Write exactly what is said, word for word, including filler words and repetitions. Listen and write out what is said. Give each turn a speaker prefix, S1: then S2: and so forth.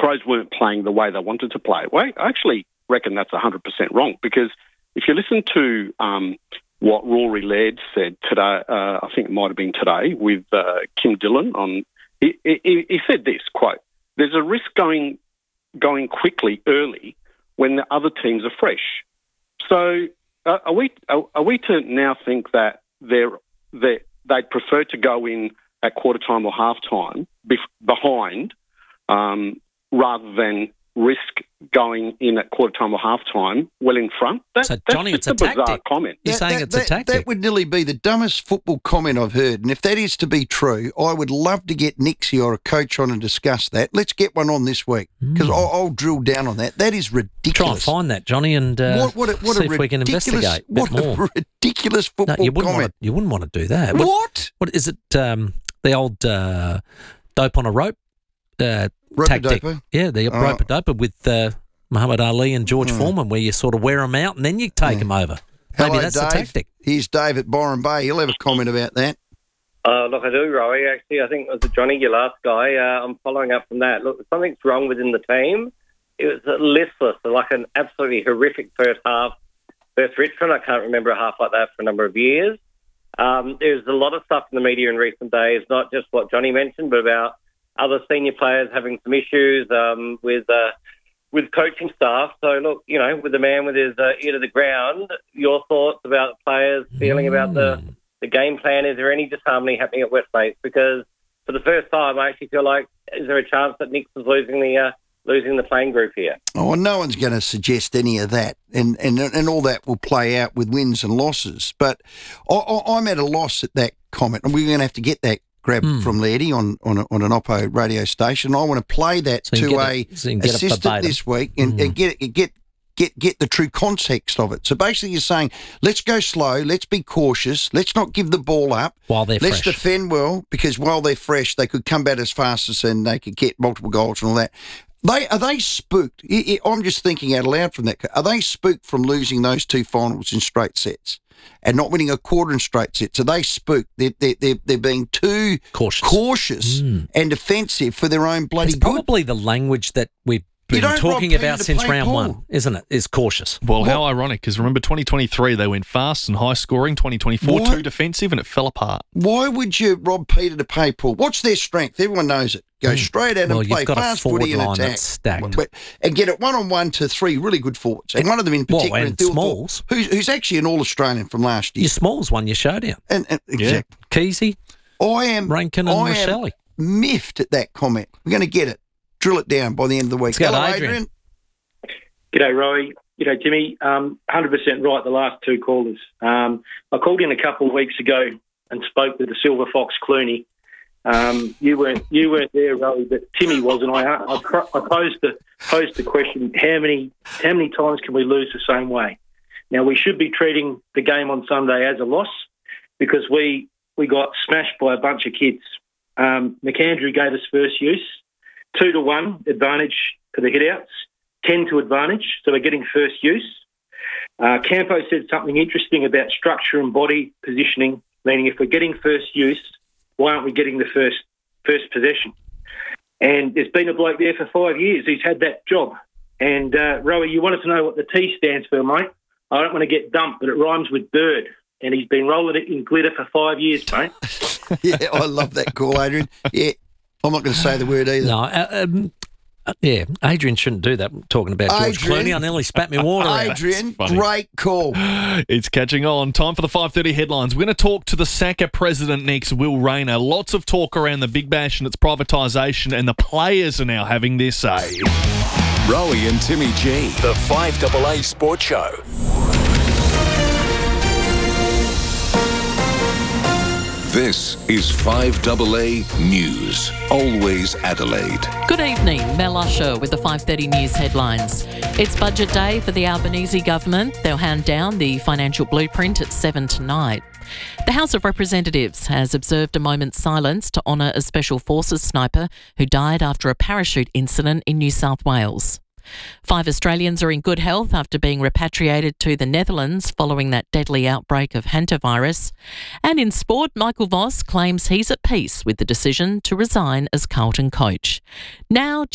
S1: Crows weren't playing the way they wanted to play. Well, I actually reckon that's one hundred percent wrong, because if you listen to um, what Rory Laird said today, uh, I think it might have been today, with uh, Kim Dillon, on, he, he, he said this, quote, "There's a risk going going quickly early when the other teams are fresh." So uh, are we are, are we to now think that they're, they're, they'd prefer to go in at quarter time or half time bef- behind um, rather than risk going in at quarter time or half time well in front? That,
S2: So, Johnny,
S1: that's
S2: it's
S1: just
S2: a
S1: a bizarre
S2: tactic.
S1: comment.
S2: You're
S3: That-
S2: saying
S3: that-
S2: it's a
S3: that-
S2: tactic.
S3: That would nearly be the dumbest football comment I've heard. And if that is to be true, I would love to get Nixie or a coach on and discuss that. Let's get one on this week, because I'll, I'll drill down on that. That is ridiculous.
S2: Try and find that, Johnny, and uh,
S3: what, what a, what
S2: see
S3: a
S2: if we can
S3: ridiculous-
S2: investigate a bit
S3: what
S2: more.
S3: a ridiculous
S2: No,
S3: football
S2: you wouldn't
S3: comment.
S2: want to. You wouldn't want to do that.
S3: What?
S2: What, what is it? Um, the old uh, dope on a rope uh, tactic.
S3: Rope-a-dope?
S2: Yeah, the
S3: Oh.
S2: rope a dope with uh, Muhammad Ali and George
S3: Mm.
S2: Foreman, where you sort of wear them out and then you take them over. Maybe
S3: Hello,
S2: that's
S3: Dave.
S2: the tactic.
S3: Here's Dave at Byron Bay. He'll have a comment about that.
S4: Uh, look, I do, Rory. Actually, I think it was Johnny, your last guy. Uh, I'm following up from that. Look, something's wrong within the team. It was uh, listless, like an absolutely horrific first half. First Richmond, I can't remember a half like that for a number of years. Um, there's a lot of stuff in the media in recent days, not just what Johnny mentioned, but about other senior players having some issues um, with uh, with coaching staff. So, look, you know, with the man with his uh, ear to the ground, your thoughts about the players, feeling about the, the game plan. Is there any disharmony happening at Westmates? Because for the first time, I actually feel like, is there a chance that Nix is losing the uh, losing the playing group here?
S3: Oh, well, no one's going to suggest any of that, and, and and all that will play out with wins and losses. But I, I, I'm at a loss at that comment, and we're going to have to get that grab
S2: Mm.
S3: from Lairdy on on, a, on an Oppo radio station. I want to play that
S2: So you
S3: to
S2: can get
S3: a
S2: it- so you can get it
S3: assistant
S2: verbatim.
S3: this week and,
S2: Mm.
S3: and get it get. Get get the true context of it. So basically, you're saying, let's go slow, let's be cautious, let's not give the ball up,
S2: While they're
S3: let's
S2: fresh.
S3: defend well, because while they're fresh, they could come back as fast as and they could get multiple goals and all that. They are they spooked? I- I- I'm just thinking out loud from that. Are they spooked from losing those two finals in straight sets and not winning a quarter in straight sets? Are they spooked? They're they're they're, they're being too
S2: Cautious.
S3: cautious
S2: Mm.
S3: and defensive for their own bloody
S2: It's
S3: good.
S2: probably the language that we've
S3: You
S2: been
S3: don't
S2: talking
S3: rob Peter
S2: about
S3: to
S2: since
S3: play
S2: round
S3: Paul.
S2: one, isn't it? Is cautious.
S5: Well, how ironic, because remember twenty twenty-three, they went fast and high scoring, twenty twenty-four,
S3: What?
S5: too defensive, and it fell apart.
S3: Why would you rob Peter to pay Paul? What's their strength? Everyone knows it. Go straight at
S2: Well,
S3: and
S2: you've
S3: play
S2: got a
S3: fast
S2: forward
S3: footy and
S2: line
S3: attack.
S2: that's stacked.
S3: But- And get it one-on-one to three really good forwards. And one of them in
S2: Well,
S3: particular,
S2: and
S3: Thil
S2: Smalls.
S3: Thorpe, who's, who's actually an All-Australian from last year.
S2: Your Smalls won your showdown.
S3: And, and exactly.
S2: Keezy,
S3: I am,
S2: Rankin and
S3: I am
S2: Rochelle.
S3: miffed at that comment. We're going to get it. Drill it down by the end of the week.
S2: Let's go to
S3: Hello,
S2: Adrian.
S3: Adrian.
S6: G'day, Rory. G'day, Timmy. Um, one hundred percent right, the last two callers. Um, I called in a couple of weeks ago and spoke with the Silver Fox Clooney. Um, you weren't you weren't there, Rory, but Timmy was, and I, I, I posed the posed the question: How many how many times can we lose the same way? Now we should be treating the game on Sunday as a loss because we we got smashed by a bunch of kids. Um, McAndrew gave us first use, two to one advantage for the hitouts. ten to advantage, so we're getting first use. Uh, Campo said something interesting about structure and body positioning, meaning if we're getting first use, why aren't we getting the first first possession? And there's been a bloke there for five years. He's had that job. And, uh, Rowie, you wanted to know what the T stands for, mate. I don't want to get dumped, but it rhymes with bird. And he's been rolling it in glitter for five years, mate.
S3: Yeah, I love that call, Adrian. Yeah, I'm not going to say the word either.
S2: No, uh, um, uh, yeah, Adrian shouldn't do that. Talking about George
S3: Adrian.
S2: Clooney, I nearly spat my water out.
S3: Adrian,
S5: funny.
S3: great call.
S5: It's catching on. Time for the five thirty headlines. We're going to talk to the S A C A president next, Will Rayner. Lots of talk around the Big Bash and its privatisation, and the players are now having their say.
S7: Rowie and Timmy G, the five A A Sports Show. This is five A A News. Always Adelaide.
S8: Good evening, Mel Usher with the five thirty News headlines. It's budget day for the Albanese government. They'll hand down the financial blueprint at seven tonight. The House of Representatives has observed a moment's silence to honour a Special Forces sniper who died after a parachute incident in New South Wales. Five Australians are in good health after being repatriated to the Netherlands following that deadly outbreak of hantavirus. And in sport, Michael Voss claims he's at peace with the decision to resign as Carlton coach. Now,